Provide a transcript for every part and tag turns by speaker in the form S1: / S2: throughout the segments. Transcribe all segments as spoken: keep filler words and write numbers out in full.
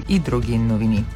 S1: и други новини.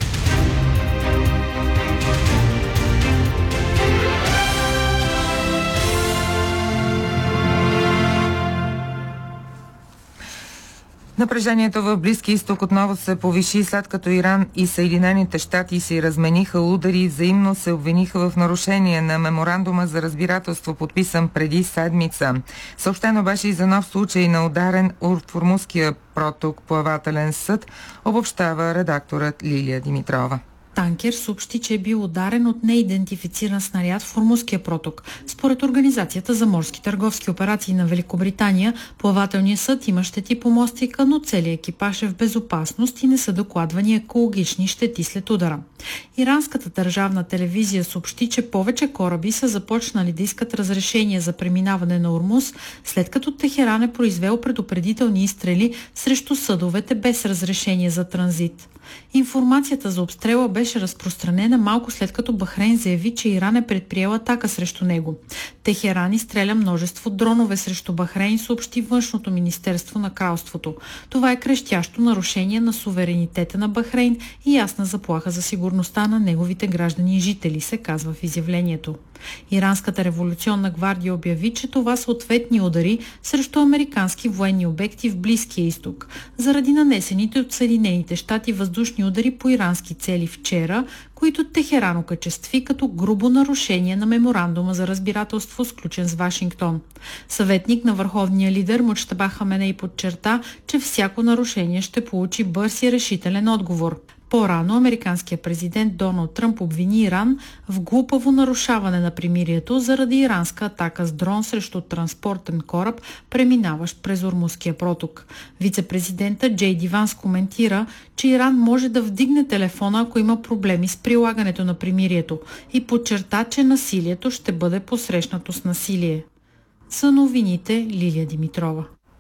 S1: Напрежението в Близкия изток отново се повиши, след като Иран и Съединените щати си размениха удари и взаимно се обвиниха в нарушение на меморандума за разбирателство, подписан преди седмица. Съобщено беше и за нов случай на ударен от Ормузския проток плавателен съд, обобщава редакторът Лилия Димитрова.
S2: Танкер съобщи, че е бил ударен от неидентифициран снаряд в Ормузския проток. Според Организацията за морски търговски операции на Великобритания, плавателният съд има щети по мостика, но целият екипаж е в безопасност и не са докладвани екологични щети след удара. Иранската държавна телевизия съобщи, че повече кораби са започнали да искат разрешение за преминаване на Ормуз, след като Техеран е произвел предупредителни изстрели срещу съдовете без разрешение за транзит. Информацията за обстрела беше разпространена малко след като Бахрейн заяви, че Иран е предприел атака срещу него. Техеран изстреля множество дронове срещу Бахрейн, съобщи Външното министерство на кралството. Това е крещящо нарушение на суверенитета на Бахрейн и ясна заплаха за сигурността на неговите граждани и жители, се казва в изявлението. Иранската революционна гвардия обяви, че това са ответни удари срещу американски военни обекти в Близкия изток, заради нанесените от Съединените щати въздушни удари по ирански цели вчера, които Техеран окачестви като грубо нарушение на меморандума за разбирателство, сключен с Вашингтон. Съветник на върховния лидер Муджтаба Хаменей подчерта, че всяко нарушение ще получи бърз и решителен отговор. По-рано американският президент Доналд Тръмп обвини Иран в глупаво нарушаване на примирието заради иранска атака с дрон срещу транспортен кораб, преминаващ през Ормузския проток. Вице-президентът Джей Ди Ванс коментира, че Иран може да вдигне телефона, ако има проблеми с прилагането на примирието, и подчерта, че насилието ще бъде посрещнато с насилие. За новините, Лилия Димитрова.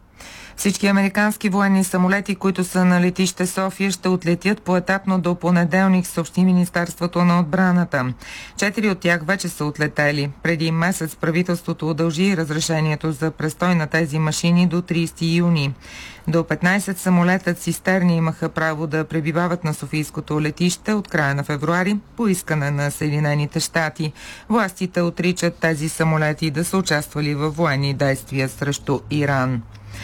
S1: Всички американски военни самолети, които са на летище София, ще отлетят поетапно до понеделник, съобщи Министерството на отбраната. Четири от тях вече са отлетели. Преди месец правителството удължи разрешението за престой на тези машини до тридесети юни. До петнайсет самолета цистерни имаха право да пребивават на Софийското летище от края на февруари по искане на Съединените щати. Властите отричат тези самолети да са участвали във военни действия срещу Иран.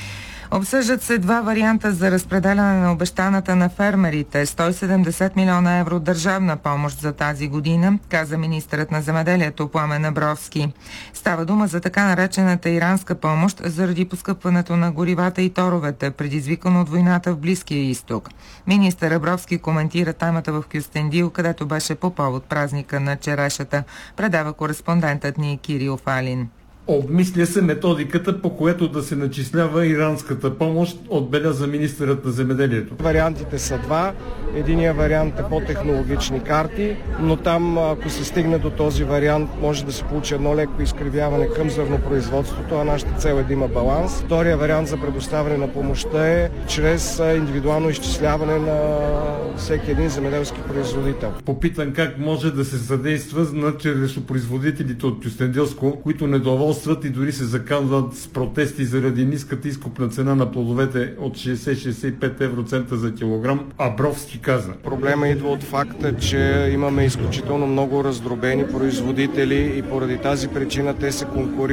S1: Обсъждат се два варианта за разпределяне на обещаната на фермерите сто и седемдесет милиона евро държавна помощ за тази година, каза министърът на земеделието Пламен Абровски. Става дума за така наречената иранска помощ заради поскъпването на горивата и торовете, предизвикано от войната в Близкия изток. Министър Абровски коментира темата в Кюстендил, където беше по повод празника на черешата, предава кореспондентът ни Кирил Фалин.
S3: Обмисля се методиката, по което да се начислява иранската помощ, отбеляза министърът на земеделието.
S4: Вариантите са два. Единият вариант е по-технологични карти, но там, ако се стигне до този вариант, може да се получи едно леко изкривяване към зърнопроизводството, а нашата цел е да има баланс. Втория вариант за предоставяне на помощта е чрез индивидуално изчисляване на всеки един земеделски производител.
S3: Попитан как може да се съдейства на черешопроизводителите от Кюстендилско, които недоволстват и дори се заканват с протести заради ниската изкупна цена на плодовете от шейсет до шейсет и пет евроцента за килограм, Абровски каза.
S4: Проблема идва от факта, че имаме изключително много раздробени производители и поради тази причина те се конкурират